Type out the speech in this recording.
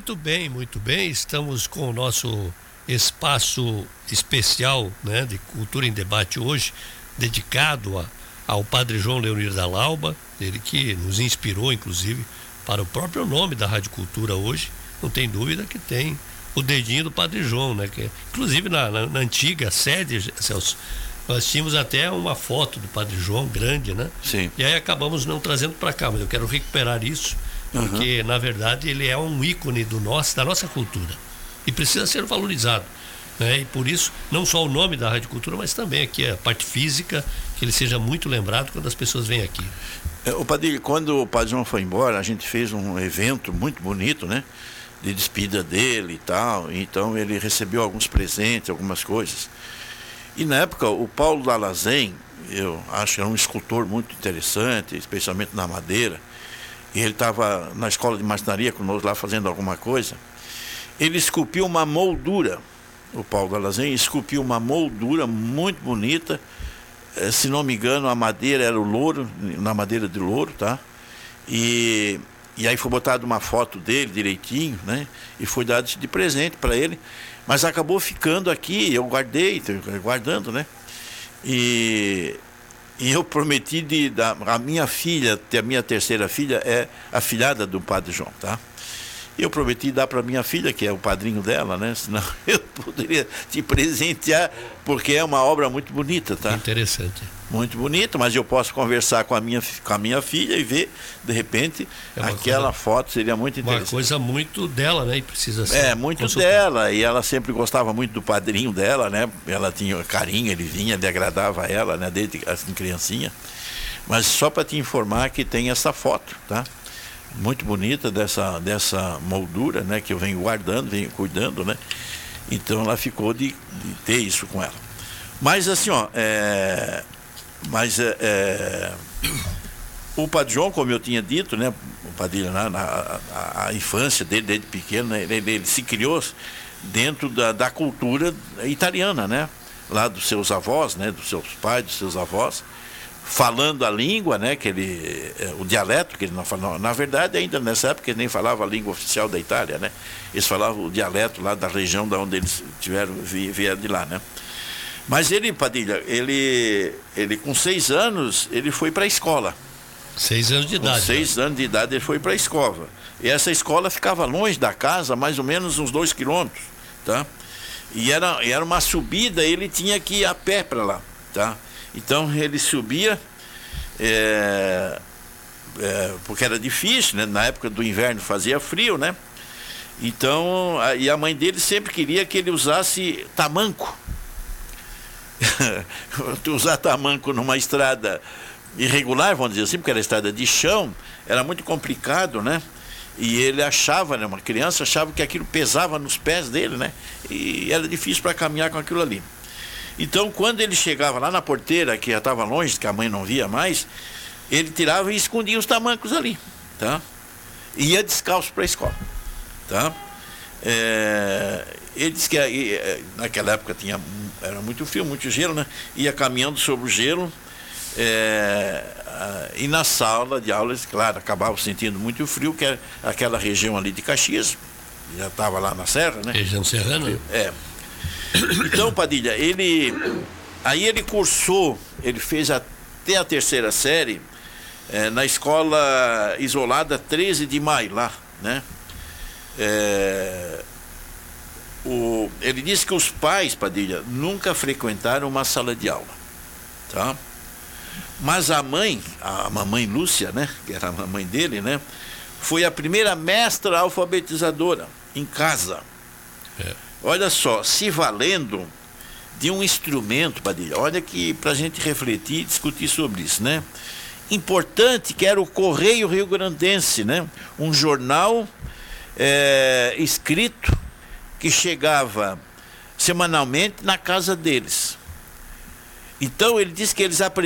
Muito bem, muito bem. Estamos com o nosso espaço especial, né, de Cultura em Debate hoje, dedicado ao Padre João Leonir da Lauba, ele que nos inspirou, inclusive, para o próprio nome da Rádio Cultura hoje. Não tem dúvida que tem o dedinho do Padre João, né? Que, inclusive na antiga sede, Celso, nós tínhamos até uma foto do Padre João grande, né? Sim. E aí acabamos não trazendo para cá, mas eu quero recuperar isso, porque na verdade ele é um ícone da nossa cultura e precisa ser valorizado, né? E por isso, não só o nome da Rádio Cultura, mas também aqui a parte física, que ele seja muito lembrado quando as pessoas vêm aqui. O Padre, quando o Padre João foi embora, a gente fez um evento muito bonito, né? De despedida dele e tal. Então ele recebeu alguns presentes, algumas coisas. E na época o Paulo Dalazen, eu acho que era um escultor muito interessante, especialmente na madeira. E ele estava na escola de marcenaria conosco lá fazendo alguma coisa. Ele esculpiu uma moldura, o Paulo Dalazen esculpiu uma moldura muito bonita. Se não me engano, a madeira era o louro, na madeira de louro, tá? E aí foi botada uma foto dele direitinho, né? E foi dado de presente para ele. Mas acabou ficando aqui, eu guardei, guardando, né? E eu prometi a minha filha, a minha terceira filha, é a filhada do Padre João, tá? Eu prometi dar para minha filha, que é o padrinho dela, né? Senão eu poderia te presentear, porque é uma obra muito bonita, tá? Interessante. Muito bonita, mas eu posso conversar com a minha filha e ver, de repente, aquela foto seria muito interessante. Uma coisa muito dela, né? E precisa ser muito consultado. dela, e ela sempre gostava muito do padrinho dela, né? Ela tinha carinho, ele vinha, ele agradava ela, né? Desde assim, criancinha. Mas só para te informar que tem essa foto, tá? Muito bonita dessa moldura, né? Que eu venho guardando, venho cuidando, né? Então ela ficou de ter isso com ela. Mas assim, ó, o Padre João, como eu tinha dito, né? O Padre, a infância dele, desde pequeno, né, ele se criou dentro da cultura italiana, né? Lá dos seus avós, né? Dos seus pais, dos seus avós, falando a língua, né, o dialeto que ele não falava. Na verdade, ainda nessa época ele nem falava a língua oficial da Itália, né? Eles falavam o dialeto lá da região da onde eles vieram de lá, né? Mas ele, Padilha, ele com 6 anos, ele foi para a escola. 6 anos de idade. Com 6 anos de idade ele foi para a escola. E essa escola ficava longe da casa, mais ou menos uns 2 quilômetros, tá? E era uma subida, ele tinha que ir a pé para lá, tá? Então ele subia, porque era difícil, né? Na época do inverno fazia frio, né? Então, e a mãe dele sempre queria que ele usasse tamanco. Usar tamanco numa estrada irregular, vamos dizer assim, porque era estrada de chão, era muito complicado, né? E ele achava, né? Uma criança achava que aquilo pesava nos pés dele, né? E era difícil para caminhar com aquilo ali. Então, quando ele chegava lá na porteira, que já estava longe, que a mãe não via mais, ele tirava e escondia os tamancos ali, tá? E ia descalço para a escola, tá? Ele disse que naquela época era muito frio, muito gelo, né? Ia caminhando sobre o gelo, e na sala de aulas, claro, acabava sentindo muito frio, que era aquela região ali de Caxias, já estava lá na serra, né? Região serrana? Então, Padilha, ele cursou, ele fez até a 3ª série na escola isolada 13 de maio, lá, né? Ele disse que os pais, Padilha, nunca frequentaram uma sala de aula, tá? Mas a mamãe Lúcia, né? Que era a mamãe dele, né? Foi a primeira mestra alfabetizadora em casa. Olha só, se valendo de um instrumento, Padilha, olha que para a gente refletir e discutir sobre isso, né? Importante que era o Correio Rio-Grandense, né? Um jornal escrito que chegava semanalmente na casa deles. Então ele disse que eles aprendiam